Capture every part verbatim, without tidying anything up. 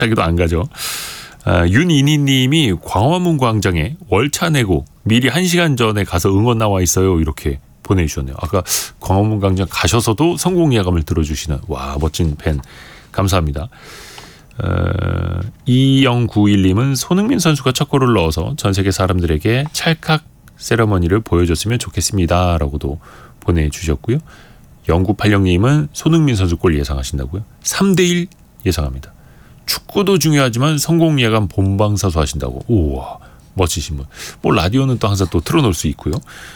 자기도 안 가죠. 아, 윤이니님이 광화문 광장에 월차 내고 미리 한 시간 전에 가서 응원 나와 있어요. 이렇게 보내주셨네요. 아까 광화문 광장 가셔서도 성공 예감을 들어주시는 와 멋진 팬 감사합니다. 어, 이영구일님은 손흥민 선수가 첫 골을 넣어서 전 세계 사람들에게 찰칵 세레머니를 보여줬으면 좋겠습니다. 라고도 보내주셨고요. 영구팔영님은 손흥민 선수 골 예상하신다고요? 삼 대 일 예상합니다. 축구도 중요하지만 성공 예감 본방사수 하신다고. 우와 멋지신 분. 뭐 라디오는 또 항상 또 틀어놓을 수 있고요.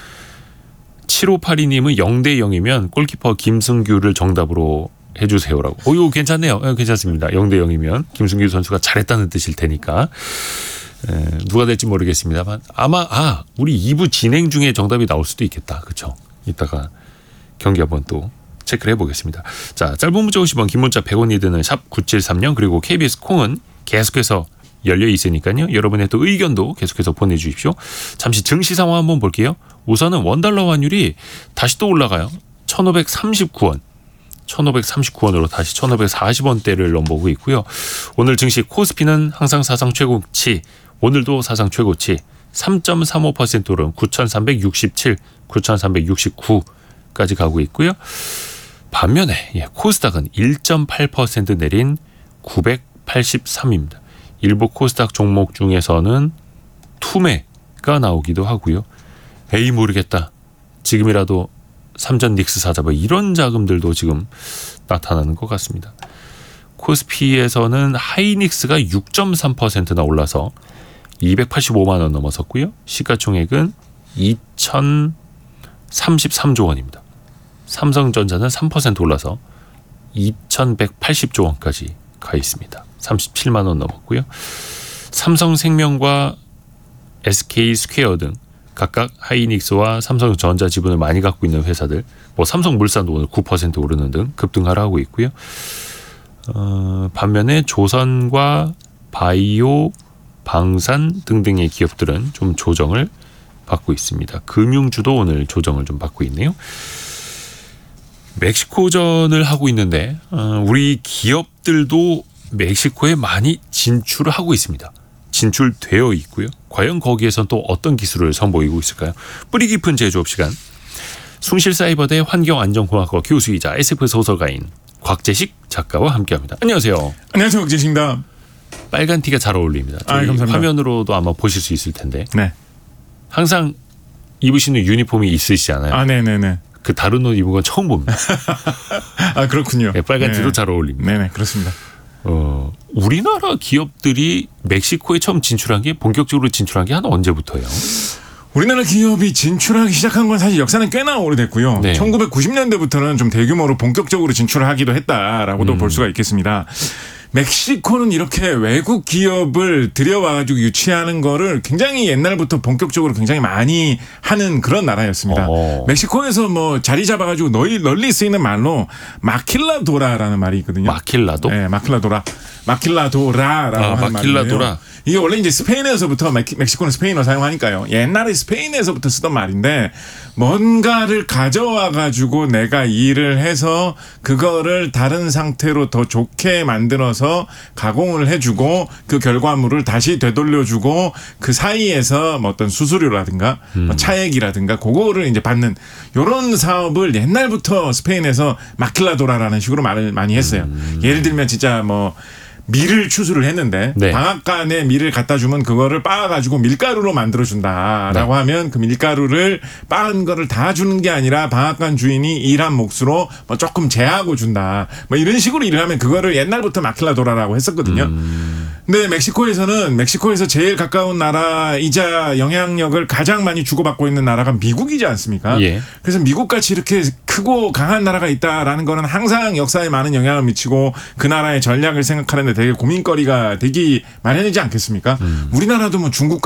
칠오팔이님은 영 대 영이면 골키퍼 김승규를 정답으로 해주세요라고. 오, 이거 괜찮네요. 네, 괜찮습니다. 영 대 영이면 김승규 선수가 잘했다는 뜻일 테니까. 에, 누가 될지 모르겠습니다만 아마 아 우리 이 부 진행 중에 정답이 나올 수도 있겠다. 그렇죠? 이따가 경기 한번 또 체크를 해보겠습니다. 자, 짧은 문자 오십 원, 긴 문자 백 원이 드는 샵 구칠삼공 그리고 케이비에스 콩은 계속해서 열려 있으니까요. 여러분의 또 의견도 계속해서 보내주십시오. 잠시 증시 상황 한번 볼게요. 우선은 원달러 환율이 다시 또 올라가요. 천오백삼십구 원. 천오백삼십구 원으로 다시 천오백사십 원대를 넘보고 있고요. 오늘 증시 코스피는 항상 사상 최고치, 오늘도 사상 최고치 삼 점 삼오 퍼센트 오른 구천삼백육십칠, 구천삼백육십구까지 가고 있고요. 반면에 예, 코스닥은 일 점 팔 퍼센트 내린 구백팔십삼입니다. 일부 코스닥 종목 중에서는 투매가 나오기도 하고요. 에이 모르겠다. 지금이라도 삼전 닉스 사자 뭐 이런 자금들도 지금 나타나는 것 같습니다. 코스피에서는 하이닉스가 육 점 삼 퍼센트나 올라서 이백팔십오만 원 넘어섰고요. 시가총액은 이천삼십삼조 원입니다. 삼성전자는 삼 퍼센트 올라서 이천백팔십조 원까지 가 있습니다. 삼십칠만 원 넘었고요. 삼성생명과 에스케이스퀘어 등 각각 하이닉스와 삼성전자 지분을 많이 갖고 있는 회사들, 뭐 삼성물산도 오늘 구 퍼센트 오르는 등 급등하라 하고 있고요. 어, 반면에 조선과 바이오, 방산 등등의 기업들은 좀 조정을 받고 있습니다. 금융주도 오늘 조정을 좀 받고 있네요. 멕시코전을 하고 있는데 어, 우리 기업들도 멕시코에 많이 진출을 하고 있습니다. 진출되어 있고요. 과연 거기에선 또 어떤 기술을 선보이고 있을까요? 뿌리 깊은 제조업 시간. 숭실사이버대 환경안전공학과 교수이자 에스에프 소설가인 곽재식 작가와 함께합니다. 안녕하세요. 안녕하세요. 곽재식입니다. 빨간 티가 잘 어울립니다. 아, 감사합니다. 화면으로도 아마 보실 수 있을 텐데. 네. 항상 입으시는 유니폼이 있으시잖아요. 아, 네네네. 그 다른 옷 입은 건 처음 봅니다. 아, 그렇군요. 네, 빨간 네. 티도 잘 어울립니다. 네네, 그렇습니다. 어, 우리나라 기업들이 멕시코에 처음 진출한 게 본격적으로 진출한 게 한 언제부터예요? 우리나라 기업이 진출하기 시작한 건 사실 역사는 꽤나 오래됐고요. 네. 천구백구십 년대부터는 좀 대규모로 본격적으로 진출을 하기도 했다라고도 음. 볼 수가 있겠습니다. 멕시코는 이렇게 외국 기업을 들여와가지고 유치하는 거를 굉장히 옛날부터 본격적으로 굉장히 많이 하는 그런 나라였습니다. 어허. 멕시코에서 뭐 자리 잡아가지고 널리, 널리 쓰이는 말로 마킬라도라라는 말이 있거든요. 마킬라도? 네, 마킬라도라. 마킬라도라라고 아, 하는 마킬라도라. 말인데요. 이게 원래 이제 스페인에서부터 멕시코는 스페인어 사용하니까요. 옛날에 스페인에서부터 쓰던 말인데 뭔가를 가져와 가지고 내가 일을 해서 그거를 다른 상태로 더 좋게 만들어서 가공을 해주고 그 결과물을 다시 되돌려주고 그 사이에서 뭐 어떤 수수료라든가 음. 뭐 차액이라든가 그거를 이제 받는 이런 사업을 옛날부터 스페인에서 마킬라도라라는 식으로 말을 많이 했어요. 음. 예를 들면 진짜 뭐 밀을 추수를 했는데 네. 방앗간에 밀을 갖다 주면 그거를 빻아가지고 밀가루로 만들어준다라고 네. 하면 그 밀가루를 빻은 거를 다 주는 게 아니라 방앗간 주인이 일한 몫으로 뭐 조금 제하고 준다. 뭐 이런 식으로 일을 하면 그거를 옛날부터 마킬라도라라고 했었거든요. 음. 근데 멕시코에서는 멕시코에서 제일 가까운 나라이자 영향력을 가장 많이 주고받고 있는 나라가 미국이지 않습니까? 예. 그래서 미국같이 이렇게 크고 강한 나라가 있다라는 거는 항상 역사에 많은 영향을 미치고 그 나라의 전략을 생각하는데 되게 고민거리가 되기 마련이지 않겠습니까? 음. 우리나라도 뭐 중국